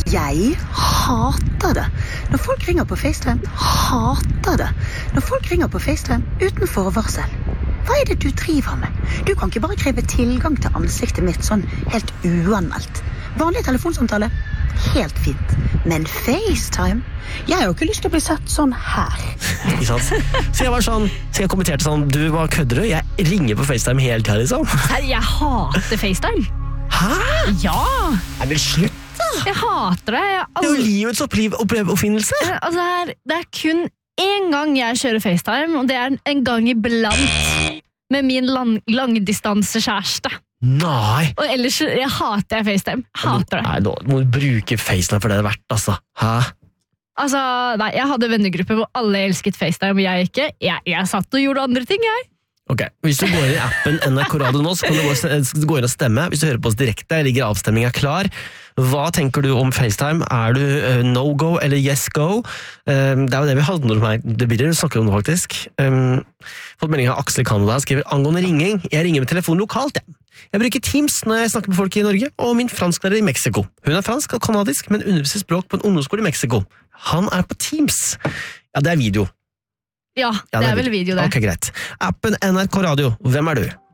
Jeg hater det. Når folk ringer på FaceTime, hater det. Når folk ringer på FaceTime uten forvarsel. Hva er det du driver med? Du kan ikke bare kreve tilgang til ansiktet mitt sånn helt uanmeldt. Vanlig telefonsamtale, helt fint. Men FaceTime? Jeg har jo ikke lyst til å bli sett sånn her. Ikke sant? Så jeg kommenterte sånn, du, hva kødder du? Jeg ringer på FaceTime hele tiden, liksom. Jeg hater FaceTime. Hæ? Ja! Jeg vil slutte. Jeg hater det. Det er jo livets oppfinnelse. Altså, det er kun en gang jeg kjører FaceTime, og det er en gang iblant med min langdistansekjæreste. Nei. Og ellers hater jeg FaceTime. Hater det. Nei, nå må du bruke FaceTime for det er verdt, altså. Hæ? Altså, nei, jeg hadde vennegruppe hvor alle elsket FaceTime, og jeg ikke. Jeg satt og gjorde andre ting, jeg. Ok, hvis du går inn i appen NRK Radio nå, så kan du gå inn og stemme. Hvis du hører på oss direkte, ligger avstemningen klar. Hva tenker du om FaceTime? Er du no-go eller yes-go? Det er jo det vi hadde når det blir det, vi snakker om det faktisk. Fått melding av Aksel i Canada, skriver angående ringing. Jeg ringer med telefon lokalt, ja. Jeg bruker Teams når jeg snakker med folk i Norge, og min fransklærer i Mexico. Hun er fransk og kanadisk, men underviser språk på en ungdomsskole i Mexico. Han er på Teams. Ja, det er video. Ja, det er vel video det. Ok, greit. Appen NRK Radio, hvem er du?